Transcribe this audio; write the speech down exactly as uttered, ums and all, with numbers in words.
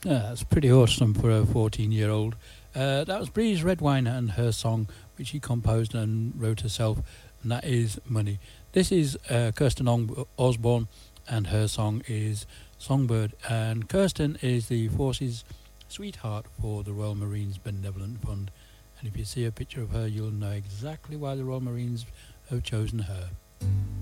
Yeah, that's pretty awesome for a fourteen-year-old. Uh, that was Breeze Redwine and her song, which she composed and wrote herself, and that is Money. This is uh, Kirsten Osborne, and her song is Songbird. And Kirsten is the Forces sweetheart for the Royal Marines Benevolent Fund. And if you see a picture of her, you'll know exactly why the Royal Marines have chosen her.